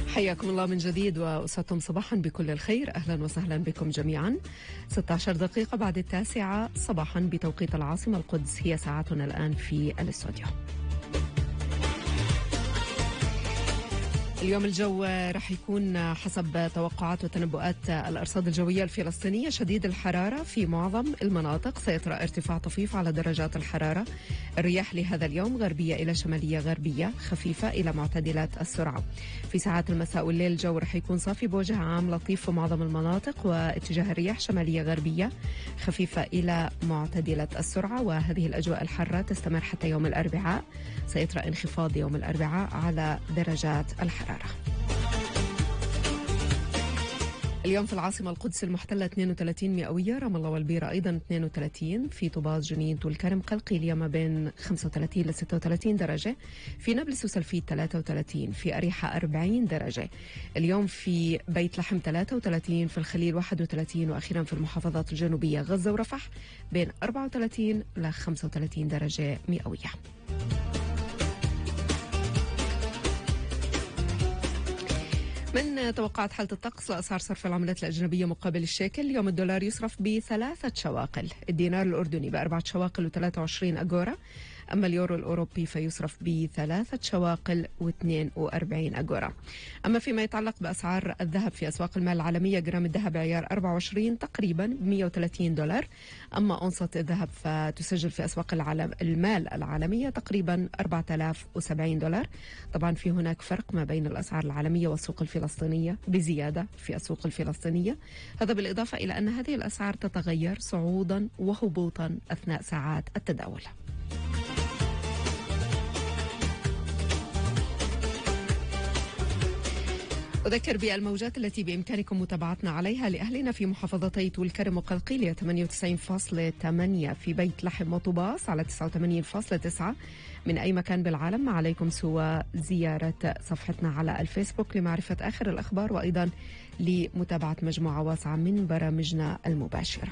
حياكم الله من جديد وأسعدتم صباحا بكل الخير. أهلا وسهلا بكم جميعا. 16 دقيقة بعد 9 صباحا بتوقيت العاصمة القدس، هي ساعتنا الآن في الاستوديو. اليوم الجو رح يكون حسب توقعات وتنبؤات الأرصاد الجوية الفلسطينية شديد الحرارة في معظم المناطق، سيطرأ ارتفاع طفيف على درجات الحرارة. الرياح لهذا اليوم غربية إلى شمالية غربية خفيفة إلى معتدلات السرعة. في ساعات المساء والليل الجو رح يكون صافي بوجه عام لطيف في معظم المناطق، واتجاه الرياح شمالية غربية خفيفة إلى معتدلة السرعة. وهذه الأجواء الحارة تستمر حتى يوم الأربعاء، سيطرأ انخفاض يوم الأربعاء على درجات الحرارة. اليوم في العاصمة القدس المحتلة 32 مئوية، رام الله والبيرة أيضا 32، في طوباز جنين طول كرم قلقيلية ما بين 35 ل 36 درجة، في نابلس وسلفيد 33، في أريحة 40 درجة. اليوم في بيت لحم 33، في الخليل 31، وأخيرا في المحافظات الجنوبية غزة ورفح بين 34 ل 35 درجة مئوية. من توقعات حالة الطقس وأسعار صرف العملات الأجنبية مقابل الشيكل، اليوم الدولار يصرف ب3 شواقل، الدينار الأردني ب4 شواقل و23 أجورة، أما اليورو الأوروبي فيصرف ب3 شواقل و42 أجورة. أما فيما يتعلق بأسعار الذهب في أسواق المال العالمية، جرام الذهب عيار 24 تقريبا ب$130، أما أونصة الذهب فتسجل في أسواق المال العالمية تقريبا $4070. طبعا في هناك فرق ما بين الأسعار العالمية والسوق الفلسطينية بزيادة في السوق الفلسطينية، هذا بالإضافة إلى أن هذه الأسعار تتغير صعودا وهبوطا أثناء ساعات التداول. أذكر بالموجات التي بإمكانكم متابعتنا عليها لأهلنا في محافظتي طول كرم وقلقيلية 98.8، في بيت لحم وطوباس على 89.9. من أي مكان بالعالم ما عليكم سوى زيارة صفحتنا على الفيسبوك لمعرفة آخر الأخبار، وأيضا لمتابعة مجموعة واسعة من برامجنا المباشرة.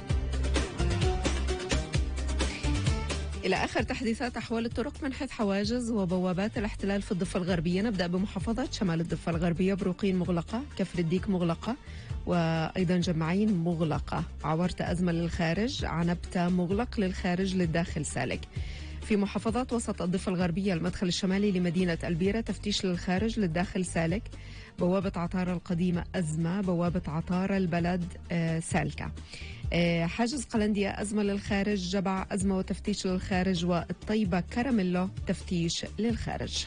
إلى آخر تحديثات أحوال الطرق من حيث حواجز وبوابات الاحتلال في الضفة الغربية. نبدأ بمحافظة شمال الضفة الغربية، بروقين مغلقة، كفر الديك مغلقة، وأيضا جمعين مغلقة، عورت أزمة للخارج، عنبتة مغلق للخارج للداخل سالك. في محافظات وسط الضفة الغربية، المدخل الشمالي لمدينة البيرة تفتيش للخارج للداخل سالك، بوابة عطارة القديمة أزمة، بوابة عطارة البلد سالكة. حاجز قلندية أزمة للخارج، جبع أزمة وتفتيش للخارج، والطيبة كراميلو تفتيش للخارج.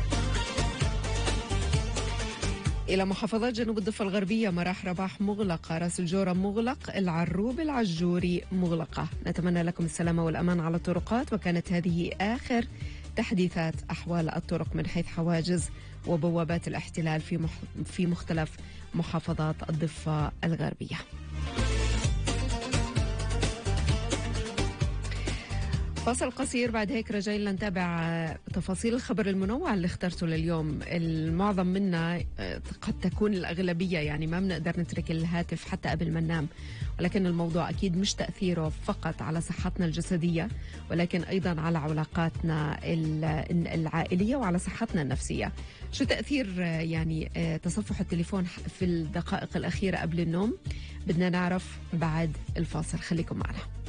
إلى محافظات جنوب الضفة الغربية، مراح رباح مغلقة، راس الجورة مغلق، العروب العجوري مغلقة. نتمنى لكم السلامة والأمان على الطرقات، وكانت هذه آخر تحديثات أحوال الطرق من حيث حواجز وبوابات الاحتلال في مختلف محافظات الضفة الغربية. فاصل قصير، بعد هيك رجعين لنتابع تفاصيل الخبر المنوع اللي اخترته لليوم. المعظم منا قد تكون الأغلبية يعني ما بنقدر نترك الهاتف حتى قبل ما ننام، ولكن الموضوع أكيد مش تأثيره فقط على صحتنا الجسدية، ولكن أيضا على علاقاتنا العائلية وعلى صحتنا النفسية. شو تأثير يعني تصفح التليفون في الدقائق الأخيرة قبل النوم؟ بدنا نعرف بعد الفاصل، خليكم معنا.